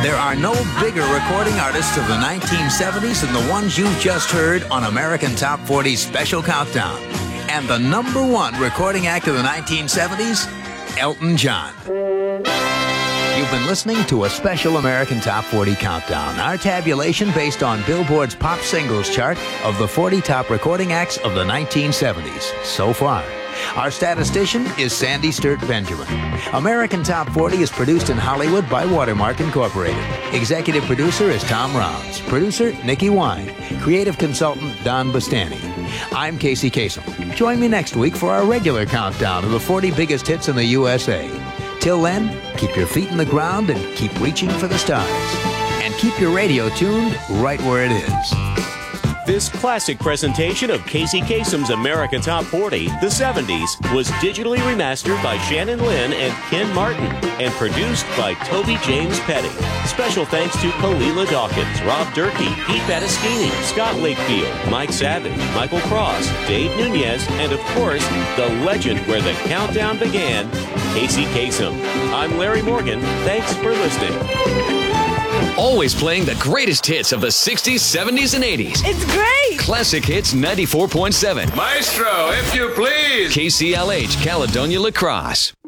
There are no bigger recording artists of the 1970s than the ones you've just heard on American Top 40's Special Countdown. And the number one recording act of the 1970s, Elton John. You've been listening to a special American Top 40 Countdown, our tabulation based on Billboard's pop singles chart of the 40 top recording acts of the 1970s so far. Our statistician is Sandy Sturt Benjamin. American Top 40 is produced in Hollywood by Watermark Incorporated. Executive producer is Tom Rounds. Producer, Nikki Wine. Creative consultant, Don Bastani. I'm Casey Kasem. Join me next week for our regular countdown of the 40 biggest hits in the USA. Till then, keep your feet in the ground and keep reaching for the stars. And keep your radio tuned right where it is. This classic presentation of Casey Kasem's America Top 40, the 70s, was digitally remastered by Shannon Lynn and Ken Martin and produced by Toby James Petty. Special thanks to Kalila Dawkins, Rob Durkee, Pete Battaschini, Scott Lakefield, Mike Savage, Michael Cross, Dave Nunez, and of course, the legend where the countdown began, Casey Kasem. I'm Larry Morgan. Thanks for listening. Always playing the greatest hits of the 60s, 70s, and 80s. It's great! Classic Hits 94.7. Maestro, if you please. KCLH, Caledonia La Crosse.